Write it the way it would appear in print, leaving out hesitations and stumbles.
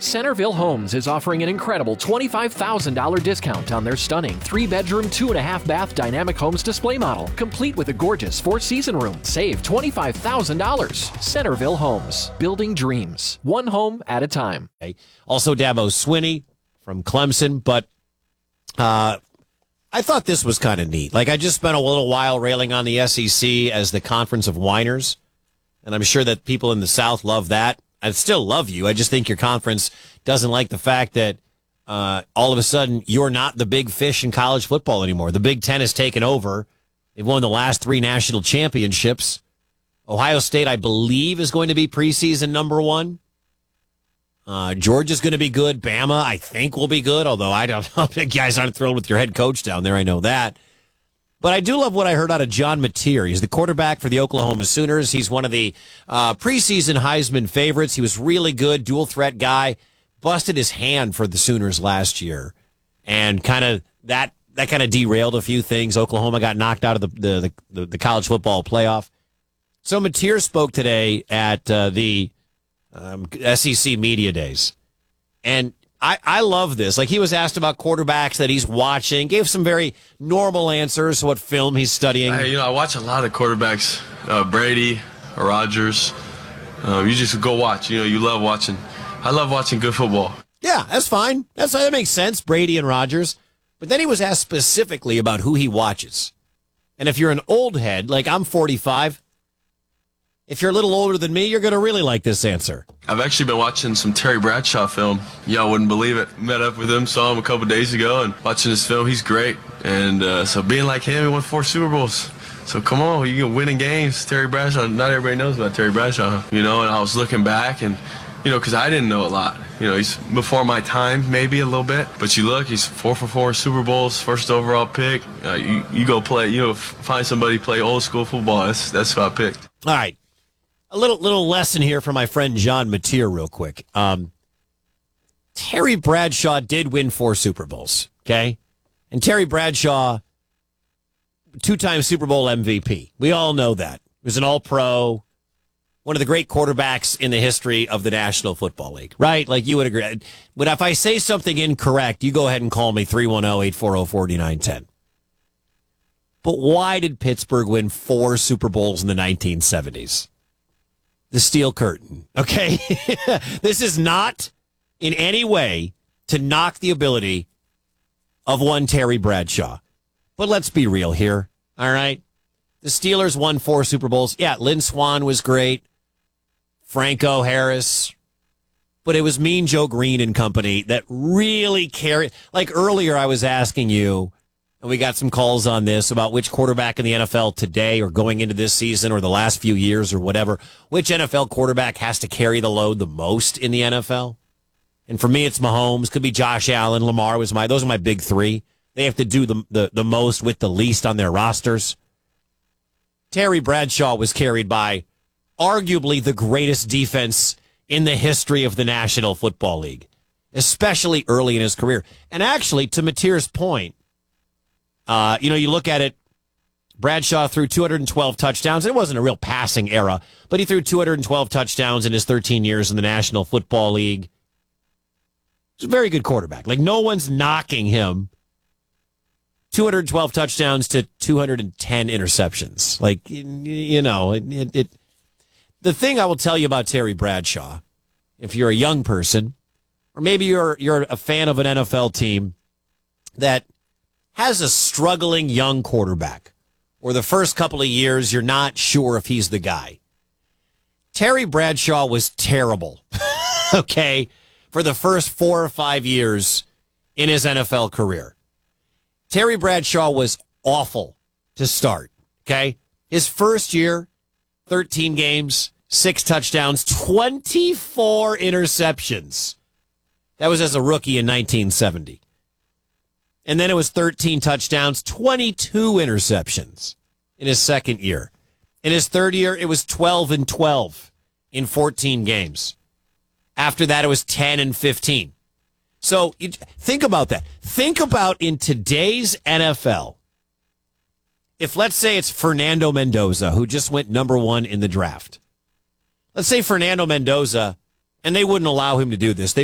Centerville Homes is offering an incredible $25,000 discount on their stunning 3-bedroom, 2.5-bath Dynamic Homes display model, complete with a gorgeous 4-season room. Save $25,000. Centerville Homes, building dreams, one home at a time. Also, Dabo Swinney from Clemson, but I thought this was kind of neat. Like, I just spent a little while railing on the SEC as the conference of whiners, and I'm sure that people in the South love that. I still love you. I just think your conference doesn't like the fact that all of a sudden you're not the big fish in college football anymore. The Big Ten has taken over. They've won the last 3 national championships. Ohio State, I believe, is going to be preseason number 1. Georgia's going to be good. Bama, I think, will be good, although I don't know. You guys aren't thrilled with your head coach down there. I know that. But I do love what I heard out of John Mateer. He's the quarterback for the Oklahoma Sooners. He's one of the preseason Heisman favorites. He was really good, dual threat guy. Busted his hand for the Sooners last year, and kind of that kind of derailed a few things. Oklahoma got knocked out of the college football playoff. So Mateer spoke today at the SEC Media Days, and I love this. Like, he was asked about quarterbacks that he's watching, gave some very normal answers to what film he's studying. I watch a lot of quarterbacks, Brady, Rodgers. You just go watch. You love watching. I love watching good football. Yeah, that's fine. That makes sense, Brady and Rodgers. But then he was asked specifically about who he watches. And if you're an old head, like I'm 45, if you're a little older than me, you're going to really like this answer. I've actually been watching some Terry Bradshaw film. Y'all wouldn't believe it. Met up with him, saw him a couple days ago, and watching his film, he's great. And so being like him, he won 4 Super Bowls. So come on, you can win in games. Terry Bradshaw, not everybody knows about Terry Bradshaw. And I was looking back and, because I didn't know a lot. He's before my time, maybe a little bit. But you look, he's 4 for 4 Super Bowls, first overall pick. You go play, find somebody play old school football. That's who I picked. All right. A little lesson here from my friend John Mateer real quick. Terry Bradshaw did win 4 Super Bowls, okay? And Terry Bradshaw, 2-time Super Bowl MVP. We all know that. He was an all-pro, one of the great quarterbacks in the history of the National Football League, right? Like, you would agree. But if I say something incorrect, you go ahead and call me 310-840-4910. But why did Pittsburgh win 4 Super Bowls in the 1970s? The Steel Curtain, okay? This is not in any way to knock the ability of one Terry Bradshaw. But let's be real here, all right? The Steelers won 4 Super Bowls. Yeah, Lynn Swann was great. Franco Harris. But it was Mean Joe Green and company that really carried. Like earlier I was asking you, and we got some calls on this, about which quarterback in the NFL today or going into this season or the last few years or whatever, which NFL quarterback has to carry the load the most in the NFL. And for me, it's Mahomes. Could be Josh Allen. Lamar those are my big 3. They have to do the most with the least on their rosters. Terry Bradshaw was carried by arguably the greatest defense in the history of the National Football League, especially early in his career. And actually, to Mateer's point, you look at it, Bradshaw threw 212 touchdowns. It wasn't a real passing era, but he threw 212 touchdowns in his 13 years in the National Football League. He's a very good quarterback. Like, no one's knocking him. 212 touchdowns to 210 interceptions. Like, the thing I will tell you about Terry Bradshaw, if you're a young person, or maybe you're a fan of an NFL team that has a struggling young quarterback, or the first couple of years you're not sure if he's the guy. Terry Bradshaw was terrible, okay, for the first 4 or 5 years in his NFL career. Terry Bradshaw was awful to start, okay? His first year, 13 games, 6 touchdowns, 24 interceptions. That was as a rookie in 1970. And then it was 13 touchdowns, 22 interceptions in his second year. In his third year, it was 12-12 in 14 games. After that, it was 10-15. So think about that. Think about in today's NFL, if let's say it's Fernando Mendoza, who just went number 1 in the draft. Let's say Fernando Mendoza, and they wouldn't allow him to do this.